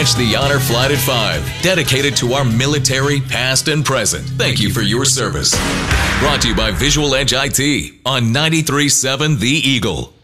Catch the Honor Flight at 5, dedicated to our military, past and present. Thank you for your service. Brought to you by Visual Edge IT on 93.7 The Eagle.